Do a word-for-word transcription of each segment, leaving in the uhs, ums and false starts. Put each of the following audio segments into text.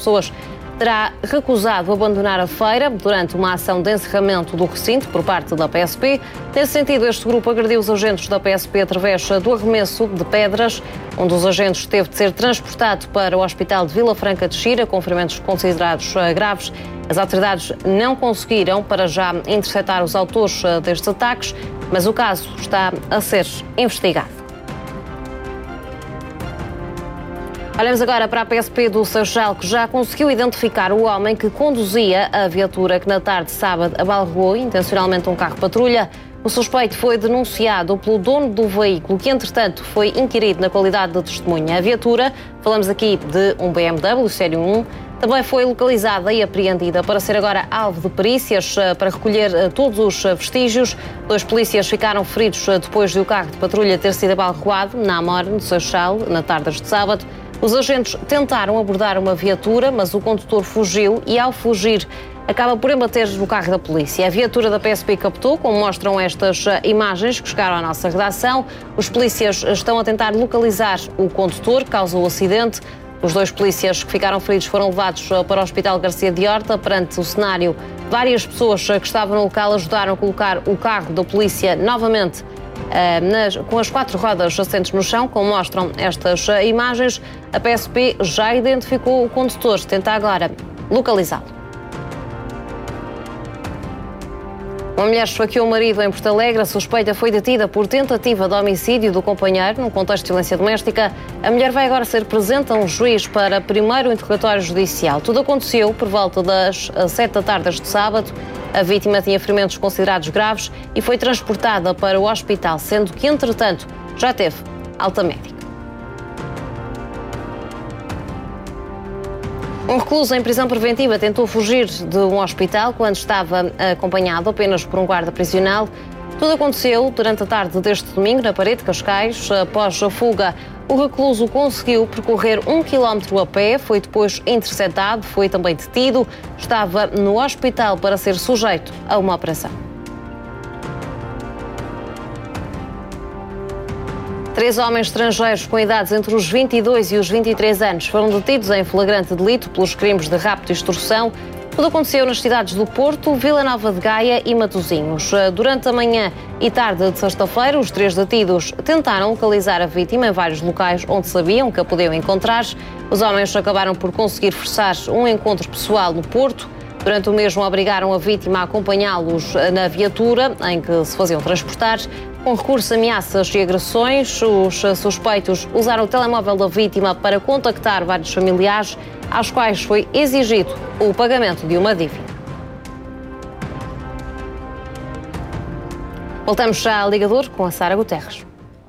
pessoas terá recusado abandonar a feira durante uma ação de encerramento do recinto por parte da P S P. Nesse sentido, este grupo agrediu os agentes da P S P através do arremesso de pedras. Um dos agentes teve de ser transportado para o Hospital de Vila Franca de Xira, com ferimentos considerados graves. As autoridades não conseguiram, para já, interceptar os autores destes ataques, mas o caso está a ser investigado. Olhamos agora para a P S P do Seixal, que já conseguiu identificar o homem que conduzia a viatura que na tarde de sábado abalroou intencionalmente um carro-patrulha. O suspeito foi denunciado pelo dono do veículo, que entretanto foi inquirido na qualidade de testemunha. A viatura, falamos aqui de um B M W Série um, também foi localizada e apreendida para ser agora alvo de perícias para recolher todos os vestígios. Dois polícias ficaram feridos depois de o carro de patrulha ter sido abalroado na Amora, no Seixal, na tarde de sábado. Os agentes tentaram abordar uma viatura, mas o condutor fugiu e, ao fugir, acaba por embater no carro da polícia. A viatura da P S P captou, como mostram estas imagens que chegaram à nossa redação. Os polícias estão a tentar localizar o condutor que causou o acidente. Os dois polícias que ficaram feridos foram levados para o Hospital Garcia de Horta. Perante o cenário, várias pessoas que estavam no local ajudaram a colocar o carro da polícia novamente Uh, nas, com as quatro rodas assentes no chão, como mostram estas uh, imagens. A P S P já identificou o condutor, tenta agora localizá-lo. Uma mulher esfaqueou o marido em Porto Alegre. A suspeita foi detida por tentativa de homicídio do companheiro num contexto de violência doméstica. A mulher vai agora ser presente a um juiz para primeiro interrogatório judicial. Tudo aconteceu por volta das sete da tarde deste sábado. A vítima tinha ferimentos considerados graves e foi transportada para o hospital, sendo que, entretanto, já teve alta médica. Um recluso em prisão preventiva tentou fugir de um hospital quando estava acompanhado apenas por um guarda prisional. Tudo aconteceu durante a tarde deste domingo, na Parede de Cascais. Após a fuga, o recluso conseguiu percorrer um quilómetro a pé, foi depois interceptado, foi também detido. Estava no hospital para ser sujeito a uma operação. Três homens estrangeiros com idades entre os vinte e dois e os vinte e três anos foram detidos em flagrante delito pelos crimes de rapto e extorsão. Tudo aconteceu nas cidades do Porto, Vila Nova de Gaia e Matosinhos. Durante a manhã e tarde de sexta-feira, os três detidos tentaram localizar a vítima em vários locais onde sabiam que a podiam encontrar. Os homens acabaram por conseguir forçar um encontro pessoal no Porto. Durante o mesmo, obrigaram a vítima a acompanhá-los na viatura em que se faziam transportar. Com recurso a ameaças e agressões, os suspeitos usaram o telemóvel da vítima para contactar vários familiares, aos quais foi exigido o pagamento de uma dívida. Voltamos já à Liga Douro com a Sara Guterres.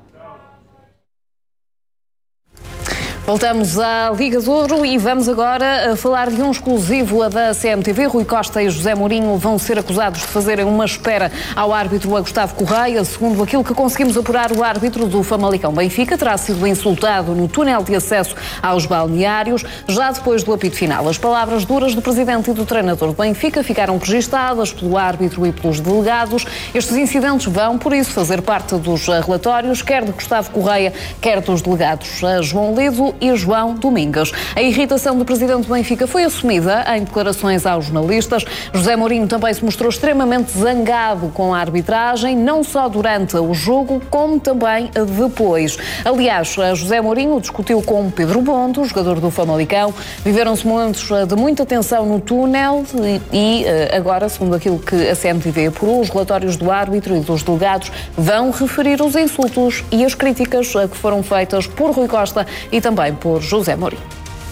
Voltamos à Liga Douro e vamos agora falar de um exclusivo da C M T V. Rui Costa e José Mourinho vão ser acusados de fazerem uma espera ao árbitro a Gustavo Correia. Segundo aquilo que conseguimos apurar, o árbitro do Famalicão Benfica terá sido insultado no túnel de acesso aos balneários, já depois do apito final. As palavras duras do presidente e do treinador do Benfica ficaram registadas pelo árbitro e pelos delegados. Estes incidentes vão, por isso, fazer parte dos relatórios, quer de Gustavo Correia, quer dos delegados João Lido e João Domingas. A irritação do presidente do Benfica foi assumida em declarações aos jornalistas. José Mourinho também se mostrou extremamente zangado com a arbitragem, não só durante o jogo, como também depois. Aliás, José Mourinho discutiu com Pedro Bondo, jogador do Famalicão. Viveram-se momentos de muita tensão no túnel e agora, segundo aquilo que a C M T V apurou, os relatórios do árbitro e dos delegados vão referir os insultos e as críticas que foram feitas por Rui Costa e também por José Mourinho.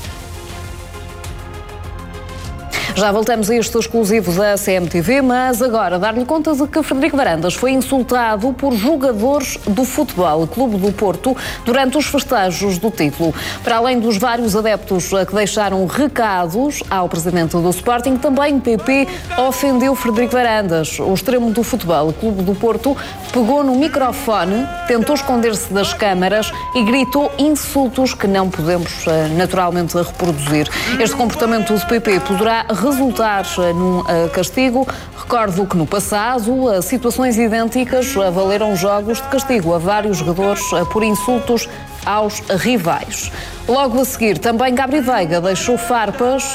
Já voltamos a este exclusivo da C M T V, mas agora dar-lhe conta de que Frederico Varandas foi insultado por jogadores do Futebol Clube do Porto durante os festejos do título. Para além dos vários adeptos que deixaram recados ao presidente do Sporting, também o P P ofendeu Frederico Varandas. O extremo do Futebol Clube do Porto pegou no microfone, tentou esconder-se das câmaras e gritou insultos que não podemos naturalmente reproduzir. Este comportamento do P P poderá resultar num uh, castigo. Recordo que no passado uh, situações idênticas uh, valeram jogos de castigo a vários jogadores uh, por insultos aos rivais. Logo a seguir, também Gabri Veiga deixou farpas